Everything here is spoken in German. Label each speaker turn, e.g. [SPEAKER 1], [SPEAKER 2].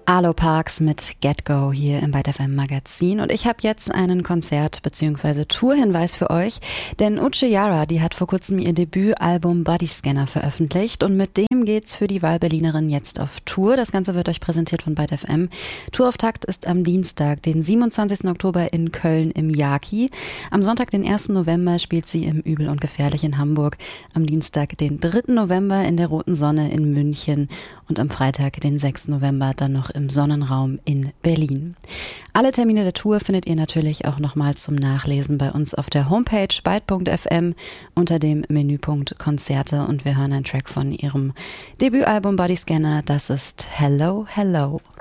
[SPEAKER 1] Arlo Parks mit Get Go hier im Byte FM Magazin und ich habe jetzt einen Konzert- bzw. Tourhinweis für euch, denn Uche Yara, die hat vor kurzem ihr Debütalbum Bodyscanner veröffentlicht und mit dem geht's für die Wahlberlinerin jetzt auf Tour. Das Ganze wird euch präsentiert von Byte FM. Tourauftakt ist am Dienstag, den 27. Oktober in Köln im Yaki. Am Sonntag, den 1. November, spielt sie im Übel und Gefährlich in Hamburg. Am Dienstag, den 3. November in der Roten Sonne in München und am Freitag, den 6. November, dann noch im Sonnenraum in Berlin. Alle Termine der Tour findet ihr natürlich auch nochmal zum Nachlesen bei uns auf der Homepage byte.fm unter dem Menüpunkt Konzerte und wir hören einen Track von ihrem Debütalbum Bodyscanner. Das ist Hello, Hello.